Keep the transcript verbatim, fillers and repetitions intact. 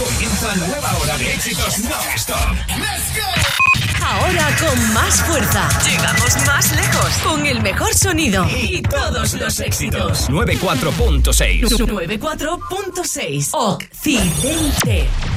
Comienza nueva hora de éxitos non-stop. ¡Let's go! Ahora con más fuerza. Llegamos más lejos. Con el mejor sonido. Y todos los éxitos. noventa y cuatro punto seis. noventa y cuatro punto seis. Occidente.